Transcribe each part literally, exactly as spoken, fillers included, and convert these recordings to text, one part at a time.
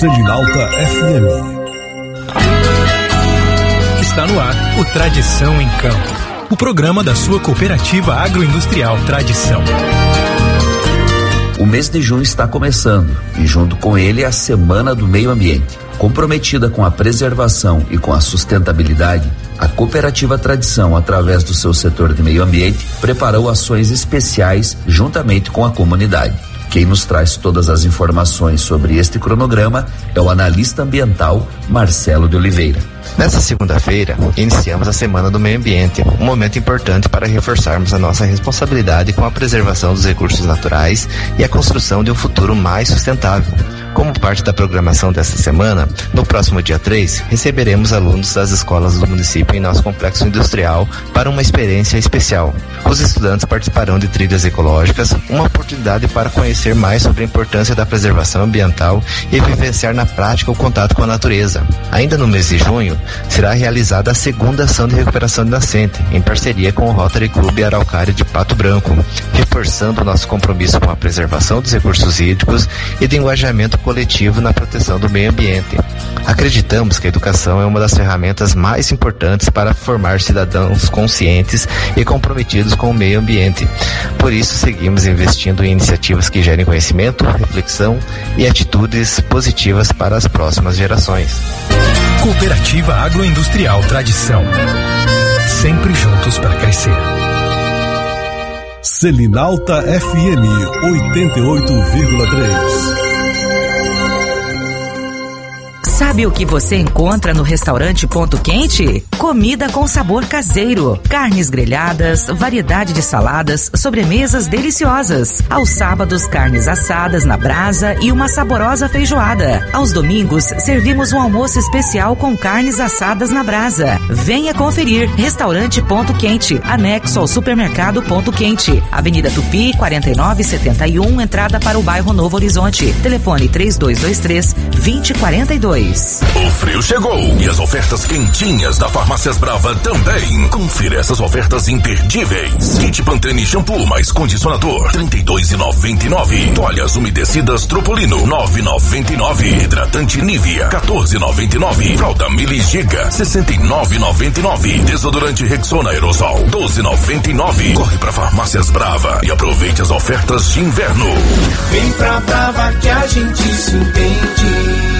Selinalta F M. Está no ar o Tradição em Campo, o programa da sua cooperativa agroindustrial Tradição. O mês de junho está começando e junto com ele a Semana do Meio Ambiente. Comprometida com a preservação e com a sustentabilidade, a Cooperativa Tradição, através do seu setor de meio ambiente, preparou ações especiais juntamente com a comunidade. Quem nos traz todas as informações sobre este cronograma é o analista ambiental Marcelo de Oliveira. Nesta segunda-feira, iniciamos a Semana do Meio Ambiente, um momento importante para reforçarmos a nossa responsabilidade com a preservação dos recursos naturais e a construção de um futuro mais sustentável. Como parte da programação desta semana, no próximo dia três, receberemos alunos das escolas do município em nosso complexo industrial para uma experiência especial. Os estudantes participarão de trilhas ecológicas, uma oportunidade para conhecer mais sobre a importância da preservação ambiental e vivenciar na prática o contato com a natureza. Ainda no mês de junho, será realizada a segunda ação de recuperação de nascente, em parceria com o Rotary Clube Araucária de Pato Branco, reforçando o nosso compromisso com a preservação dos recursos hídricos e de engajamento coletivo na proteção do meio ambiente. Acreditamos que a educação é uma das ferramentas mais importantes para formar cidadãos conscientes e comprometidos com o meio ambiente. Por isso, seguimos investindo em iniciativas que gerem conhecimento, reflexão e atitudes positivas para as próximas gerações. Cooperativa Agroindustrial Tradição. Sempre juntos para crescer. Selinalta F M oitenta e oito vírgula três. Sabe o que você encontra no restaurante Ponto Quente? Comida com sabor caseiro, carnes grelhadas, variedade de saladas, sobremesas deliciosas. Aos sábados, carnes assadas na brasa e uma saborosa feijoada. Aos domingos, servimos um almoço especial com carnes assadas na brasa. Venha conferir. Restaurante Ponto Quente, anexo ao supermercado Ponto Quente. Avenida Tupi, quarenta e nove setenta e um, entrada para o bairro Novo Horizonte. Telefone três dois dois três, dois zero quatro dois. O frio chegou e as ofertas quentinhas da Farmácias Brava também. Confira essas ofertas imperdíveis. Kit Pantene shampoo mais condicionador, trinta e dois reais e noventa e nove centavos. Toalhas umedecidas Tropolino, nove reais e noventa e nove centavos. Hidratante Nivea, quatorze reais e noventa e nove centavos. Fralda Mili Giga, sessenta e nove reais e noventa e nove centavos. Desodorante Rexona Aerosol, doze reais e noventa e nove centavos. Corre pra Farmácias Brava e aproveite as ofertas de inverno. Vem pra Brava que a gente se entende.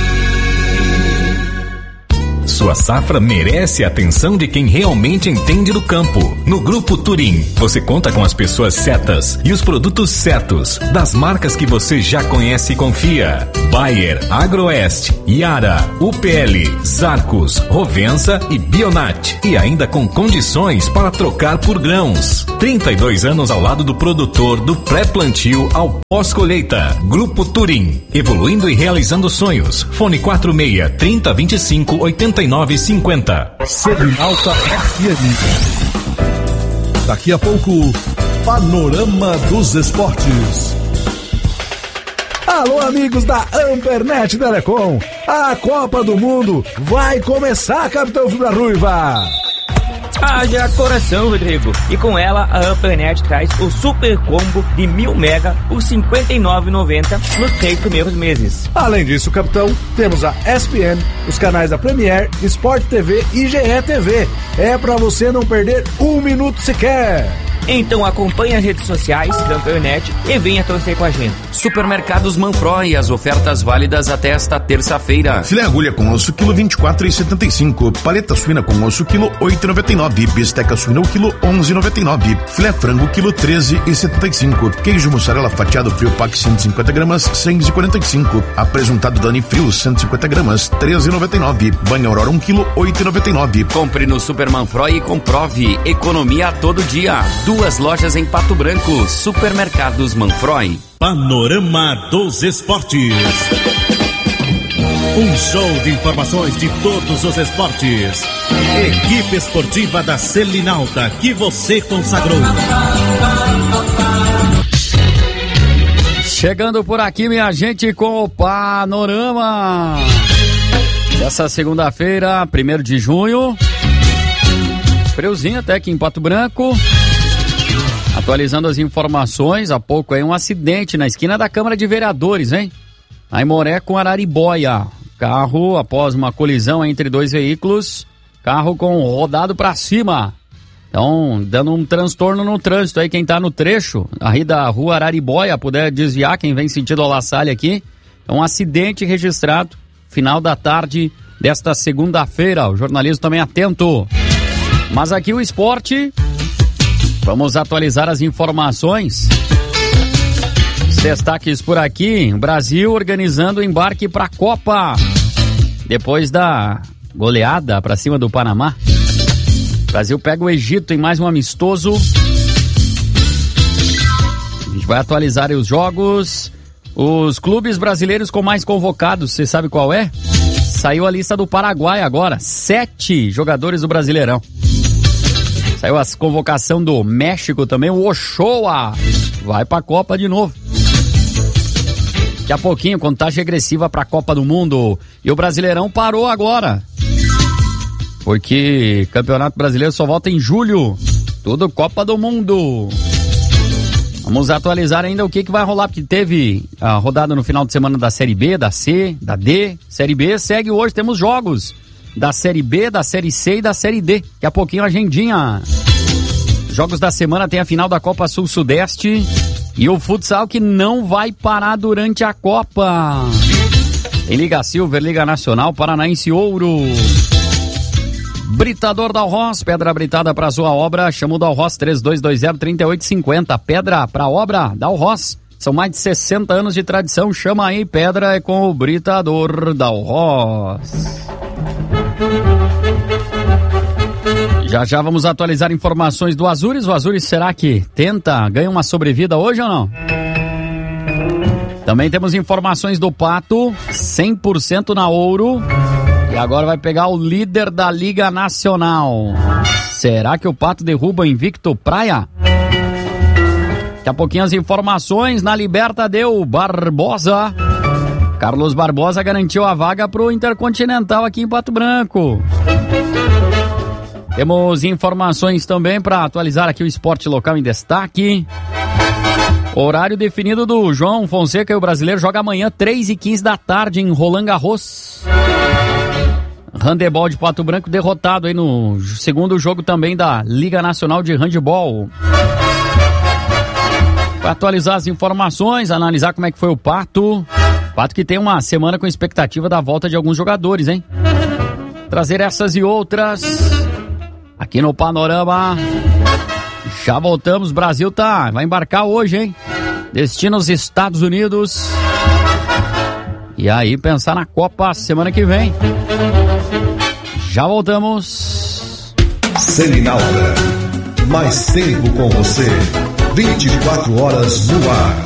Sua safra merece a atenção de quem realmente entende do campo. No Grupo Turim, você conta com as pessoas certas e os produtos certos, das marcas que você já conhece e confia. Bayer, Agroeste, Yara, U P L, Zarcos, Rovensa e Bionat. E ainda com condições para trocar por grãos. trinta e dois anos ao lado do produtor, do pré-plantio ao pós-colheita. Grupo Turim, evoluindo e realizando sonhos. Fone quatro seis, trinta, vinte e cinco, oitenta e nove cinquenta. Selinalta F M. Daqui a pouco, Panorama dos Esportes. Alô, amigos da Ampernet Telecom. A Copa do Mundo vai começar, capitão Fibra Ruiva. Haja coração, Rodrigo. E com ela, a Ampernet traz o super combo de mil mega por cinquenta e nove reais e noventa centavos nos três primeiros meses. Além disso, capitão, temos a E S P N, os canais da Premier, Sport T V e G E T V. É pra você não perder um minuto sequer. Então acompanhe as redes sociais da Ampernet e venha torcer com a gente. Supermercados Manfroy, as ofertas válidas até esta terça-feira. Filé agulha com osso, quilo vinte e quatro reais e setenta e cinco. Paleta suína com osso, quilo oito reais e noventa e nove. Bisteca suína, o quilo onze reais e noventa e nove. Filé frango, quilo treze reais e setenta e cinco. Queijo mussarela fatiado frio pack cento e cinquenta gramas, cem reais e quarenta e cinco. Apresuntado Dani frio, cento e cinquenta gramas, treze reais e noventa e nove. Banho Aurora, um quilo oito reais e noventa e nove. Compre no Super Manfroy e comprove. Economia a todo dia. Duas lojas em Pato Branco. Supermercados Manfroy. Panorama dos Esportes. Um show de informações de todos os esportes. Equipe esportiva da Selinalta que você consagrou. Chegando por aqui, minha gente, com o Panorama dessa segunda-feira, primeiro de junho. Friozinho até aqui em Pato Branco. Atualizando as informações, há pouco aí um acidente na esquina da Câmara de Vereadores, hein? Aimoré com Araribóia. Carro, após uma colisão entre dois veículos, carro com rodado para cima. Então, dando um transtorno no trânsito aí, quem tá no trecho, aí da rua Araribóia, puder desviar, quem vem sentido ao La Salle aqui. É um acidente registrado, final da tarde desta segunda-feira. O jornalismo também atento. Mas aqui o esporte, vamos atualizar as informações. Os destaques por aqui, o Brasil organizando o embarque para a Copa. Depois da goleada para cima do Panamá. O Brasil pega o Egito em mais um amistoso. A gente vai atualizar os jogos. Os clubes brasileiros com mais convocados, você sabe qual é? Saiu a lista do Paraguai agora. Sete jogadores do Brasileirão. Saiu a convocação do México também, o Ochoa. Vai pra Copa de novo. Daqui a pouquinho, contagem regressiva pra Copa do Mundo. E o Brasileirão parou agora. Porque Campeonato Brasileiro só volta em julho. Tudo Copa do Mundo. Vamos atualizar ainda o que, que vai rolar, porque teve a rodada no final de semana da Série B, da C, da D. Série B segue hoje, temos jogos da Série B, da Série C e da Série D. Daqui a pouquinho a agendinha. Jogos da semana tem a final da Copa Sul-Sudeste e o futsal que não vai parar durante a Copa. Tem Liga Silver, Liga Nacional, Paranaense Ouro. Britador Dalhoz, pedra britada para sua obra, chama o Dalhoz três dois dois zero, três oito cinco zero. Pedra para obra, Dalhoz. São mais de sessenta anos de tradição, chama aí, pedra é com o Britador Dalhoz. Já já vamos atualizar informações do Azures. O Azures, será que tenta, ganha uma sobrevida hoje ou não? Também temos informações do Pato, cem por cento na Ouro. E agora vai pegar o líder da Liga Nacional. Será que o Pato derruba o invicto Praia? Daqui a pouquinho as informações na Liberta deu Barbosa. Carlos Barbosa garantiu a vaga pro Intercontinental aqui em Pato Branco. Temos informações também para atualizar aqui o esporte local em destaque. Horário definido do João Fonseca e o brasileiro joga amanhã, três e quinze da tarde, em Roland Garros. Handebol de Pato Branco derrotado aí no segundo jogo também da Liga Nacional de Handebol. Para atualizar as informações, analisar como é que foi o Pato. Pato que tem uma semana com expectativa da volta de alguns jogadores, hein? Trazer essas e outras aqui no Panorama. Já voltamos, Brasil tá, vai embarcar hoje, hein? Destino aos Estados Unidos. E aí pensar na Copa semana que vem. Já voltamos. Selinalda, mais tempo com você, vinte e quatro horas no ar.